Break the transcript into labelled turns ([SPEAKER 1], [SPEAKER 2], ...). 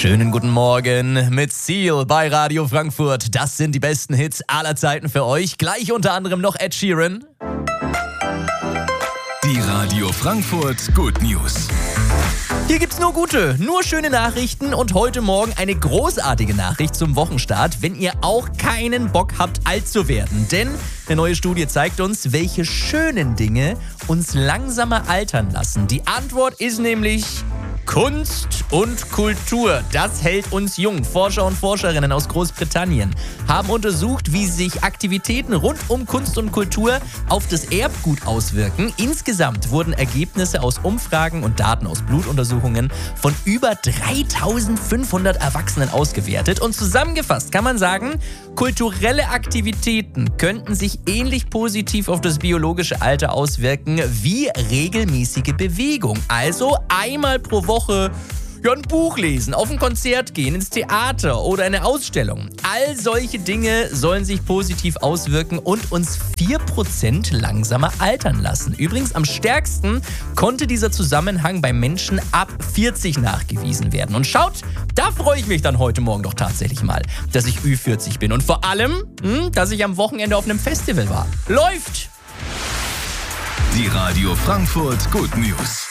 [SPEAKER 1] Schönen guten Morgen mit Seal bei Radio Frankfurt. Das sind die besten Hits aller Zeiten für euch. Gleich unter anderem noch Ed Sheeran.
[SPEAKER 2] Die Radio Frankfurt Good News.
[SPEAKER 1] Hier gibt's nur gute, nur schöne Nachrichten und heute Morgen eine großartige Nachricht zum Wochenstart, wenn ihr auch keinen Bock habt, alt zu werden. Denn eine neue Studie zeigt uns, welche schönen Dinge uns langsamer altern lassen. Die Antwort ist nämlich Kunst und Kultur. Das hält uns jung. Forscher und Forscherinnen aus Großbritannien haben untersucht, wie sich Aktivitäten rund um Kunst und Kultur auf das Erbgut auswirken. Insgesamt wurden Ergebnisse aus Umfragen und Daten aus Blutuntersuchungen von über 3500 Erwachsenen ausgewertet. Und zusammengefasst kann man sagen, kulturelle Aktivitäten könnten sich ähnlich positiv auf das biologische Alter auswirken wie regelmäßige Bewegung. Also einmal pro Woche ein Buch lesen, auf ein Konzert gehen, ins Theater oder eine Ausstellung. All solche Dinge sollen sich positiv auswirken und uns 4% langsamer altern lassen. Übrigens am stärksten konnte dieser Zusammenhang bei Menschen ab 40 nachgewiesen werden. Und schaut, da freue ich mich dann heute Morgen doch tatsächlich mal, dass ich Ü40 bin. Und vor allem, dass ich am Wochenende auf einem Festival war. Läuft!
[SPEAKER 2] Die Radio Frankfurt Good News.